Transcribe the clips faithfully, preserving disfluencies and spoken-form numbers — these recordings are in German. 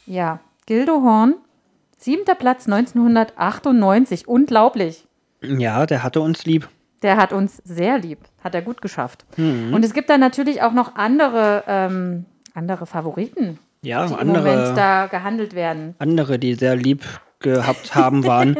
Ja, Gildehorn, siebter Platz neunzehnhundertachtundneunzig. Unglaublich. Ja, der hatte uns lieb. Der hat uns sehr lieb. Hat er gut geschafft. Mhm. Und es gibt dann natürlich auch noch andere, ähm, andere Favoriten, Ja, die andere, im Moment da gehandelt werden. Andere, die sehr lieb gehabt haben, waren.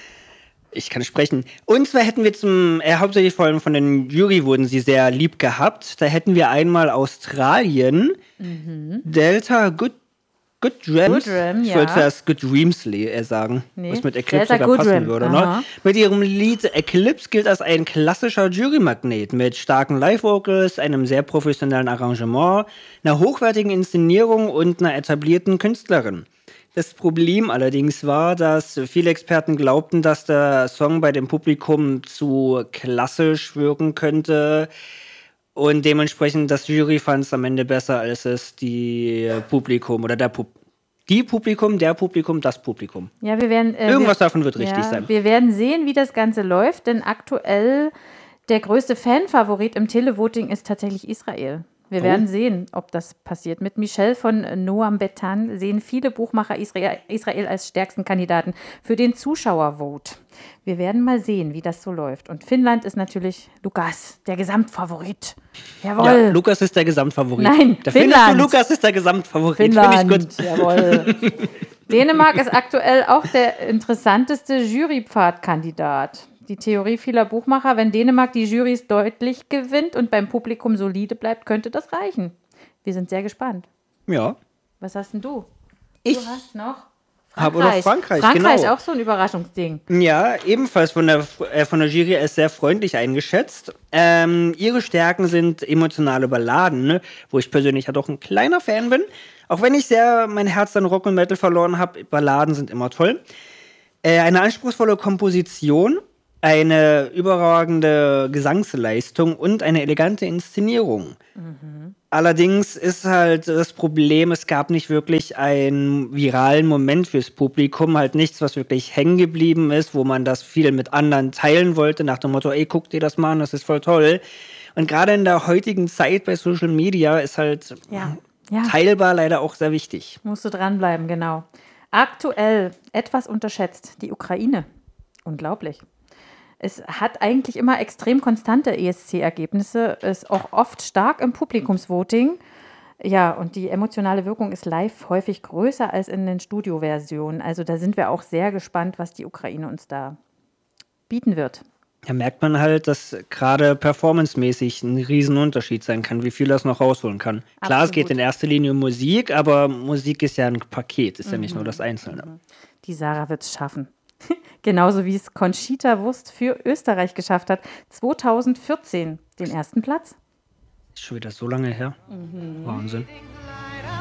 Ich kann sprechen. Und zwar hätten wir zum, äh, hauptsächlich vor allem von den Jury wurden sie sehr lieb gehabt. Da hätten wir einmal Australien, mhm. Delta Good, Good Dreams. Goodrem, ich ja. wollte zuerst Good Dreams äh, sagen, Nee, was mit Eclipse Delta sogar passen Goodrem, würde. aha. Ne? Mit ihrem Lied Eclipse gilt als ein klassischer Jury-Magnet mit starken Live-Vocals, einem sehr professionellen Arrangement, einer hochwertigen Inszenierung und einer etablierten Künstlerin. Das Problem allerdings war, dass viele Experten glaubten, dass der Song bei dem Publikum zu klassisch wirken könnte und dementsprechend das Jury fand es am Ende besser, als es die Publikum oder der Pub die Publikum, der Publikum, das Publikum. Ja, wir werden, äh, Irgendwas wir, davon wird richtig ja, sein. Wir werden sehen, wie das Ganze läuft, denn aktuell der größte Fanfavorit im Televoting ist tatsächlich Israel. Wir Oh. werden sehen, ob das passiert. Mit Michel von Noam Betan sehen viele Buchmacher Israel, Israel als stärksten Kandidaten für den Zuschauervote. Wir werden mal sehen, wie das so läuft. Und Finnland ist natürlich Lukas, der Gesamtfavorit. Jawohl. Ja, Lukas ist der Gesamtfavorit. Nein, da Finnland. findest du, Lukas ist der Gesamtfavorit. Finnland, Finde ich gut. jawohl. Dänemark ist aktuell auch der interessanteste Jurypfadkandidat. Die Theorie vieler Buchmacher, wenn Dänemark die Jurys deutlich gewinnt und beim Publikum solide bleibt, könnte das reichen. Wir sind sehr gespannt. Ja. Was hast denn du? Ich du hast noch habe noch Frankreich, Frankreich, genau. auch so ein Überraschungsding. Ja, ebenfalls von der, äh, von der Jury als sehr freundlich eingeschätzt. Ähm, ihre Stärken sind emotionale Balladen, ne? Wo ich persönlich ja doch ein kleiner Fan bin. Auch wenn ich sehr mein Herz an Rock und Metal verloren habe, Balladen sind immer toll. Äh, eine anspruchsvolle Komposition, eine überragende Gesangsleistung und eine elegante Inszenierung. Mhm. Allerdings ist halt das Problem, es gab nicht wirklich einen viralen Moment fürs Publikum, halt nichts, was wirklich hängen geblieben ist, wo man das viel mit anderen teilen wollte, nach dem Motto, ey, guck dir das mal an, das ist voll toll. Und gerade in der heutigen Zeit bei Social Media ist halt ja. Ja. teilbar leider auch sehr wichtig. Musst du dranbleiben, genau. Aktuell etwas unterschätzt, die Ukraine. Unglaublich. Es hat eigentlich immer extrem konstante E S C-Ergebnisse, ist auch oft stark im Publikumsvoting. Ja, und die emotionale Wirkung ist live häufig größer als in den Studioversionen. Also da sind wir auch sehr gespannt, was die Ukraine uns da bieten wird. Da merkt man halt, dass gerade performancemäßig ein Riesenunterschied sein kann, wie viel das noch rausholen kann. Klar, Absolut. Es geht in erster Linie um Musik, aber Musik ist ja ein Paket, ist mhm. ja nicht nur das Einzelne. Die Sarah wird es schaffen. Genauso wie es Conchita Wurst für Österreich geschafft hat. zweitausendvierzehn den ersten Platz. Ist schon wieder so lange her. Mhm. Wahnsinn.